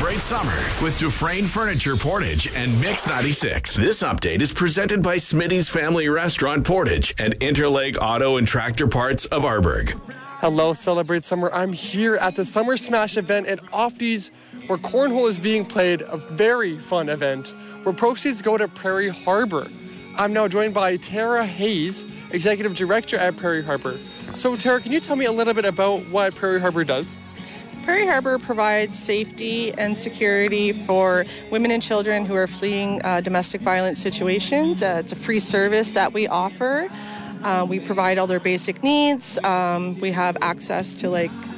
Celebrate summer with Dufresne Furniture Portage and Mix 96. This update is presented by Smitty's Family Restaurant Portage and Interlake Auto and Tractor Parts of Arborg. Hello, Celebrate Summer. I'm here at the Summer Smash event at Ofties, where cornhole is being played, a very fun event, where proceeds go to Prairie Harbor. I'm now joined by Tara Hayes, Executive Director at Prairie Harbor. So, Tara, can you tell me a little bit about what Prairie Harbor does? Prairie Harbor provides safety and security for women and children who are fleeing domestic violence situations. It's a free service that we offer. We provide all their basic needs. We have access to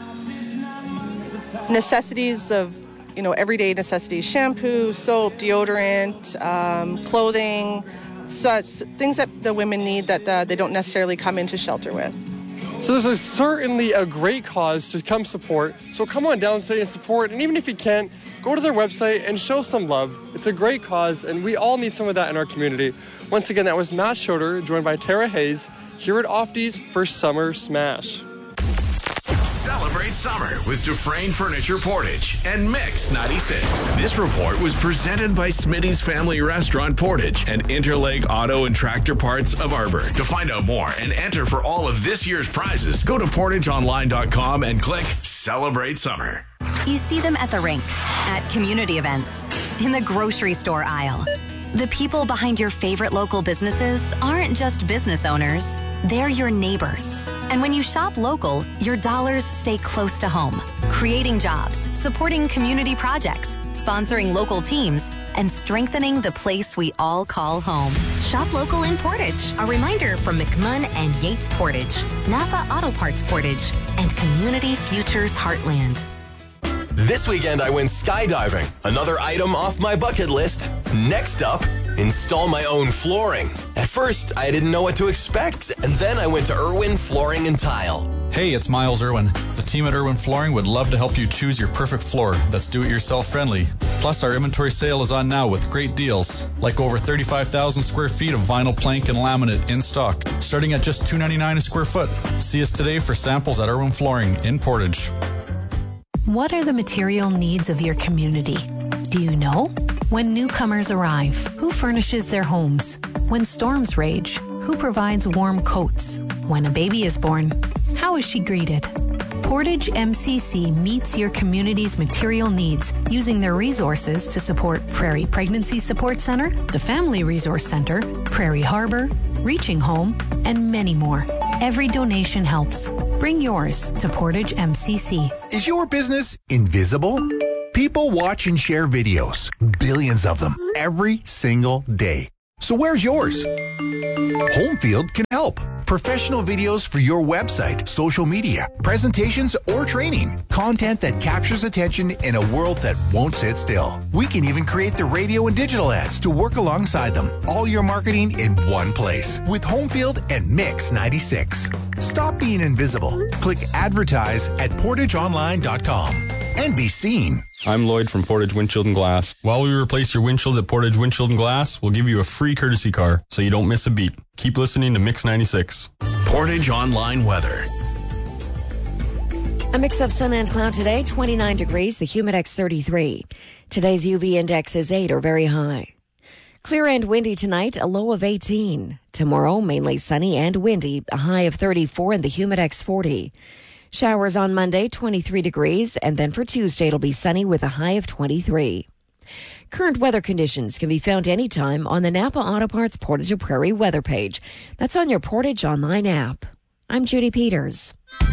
necessities of, everyday necessities: shampoo, soap, deodorant, clothing, such things that the women need that they don't necessarily come into shelter with. So this is certainly a great cause to come support. So come on down, stay and support. And even if you can't, go to their website and show some love. It's a great cause, and we all need some of that in our community. Once again, that was Matt Schroeder, joined by Tara Hayes, here at Ofties for Summer Smash. Celebrate summer with Dufresne Furniture Portage and Mix 96. This report was presented by Smitty's Family Restaurant Portage and Interlake Auto and Tractor Parts of Arborg. To find out more and enter for all of this year's prizes, go to portageonline.com and click Celebrate Summer. You see them at the rink, at community events, in the grocery store aisle. The people behind your favorite local businesses aren't just business owners, they're your neighbors. And when you shop local, your dollars stay close to home, creating jobs, supporting community projects, sponsoring local teams, and strengthening the place we all call home. Shop local in Portage. A reminder from McMunn and Yates Portage, Napa Auto Parts Portage, and Community Futures Heartland. This weekend I went skydiving. Another item off my bucket list. Next up, install my own flooring. At first, I didn't know what to expect, and then I went to Irwin Flooring and Tile. Hey, it's Miles Irwin. The team at Irwin Flooring would love to help you choose your perfect floor that's do-it-yourself friendly. Plus, our inventory sale is on now with great deals, like over 35,000 square feet of vinyl plank and laminate in stock, starting at just $2.99 a square foot. See us today for samples at Irwin Flooring in Portage. What are the material needs of your community? Do you know? When newcomers arrive, who furnishes their homes? When storms rage, who provides warm coats? When a baby is born, how is she greeted? Portage MCC meets your community's material needs using their resources to support Prairie Pregnancy Support Center, the Family Resource Center, Prairie Harbor, Reaching Home, and many more. Every donation helps. Bring yours to Portage MCC. Is your business invisible? People watch and share videos, billions of them, every single day. So where's yours? Homefield can help. Professional videos for your website, social media, presentations, or training. Content that captures attention in a world that won't sit still. We can even create the radio and digital ads to work alongside them. All your marketing in one place with Homefield and Mix 96. Stop being invisible. Click advertise at portageonline.com and be seen. I'm Lloyd from Portage Windshield and Glass. While we replace your windshield at Portage Windshield and Glass, we'll give you a free courtesy car so you don't miss a beat. Keep listening to Mix 96. Portage Online Weather. A mix of sun and cloud today, 29 degrees, the Humidex 33. Today's UV index is 8 or very high. Clear and windy tonight, a low of 18. Tomorrow, mainly sunny and windy, a high of 34 and the Humidex 40. Showers on Monday, 23 degrees, and then for Tuesday it'll be sunny with a high of 23. Current weather conditions can be found anytime on the Napa Auto Parts Portage Prairie weather page. That's on your Portage Online app. I'm Judy Peters.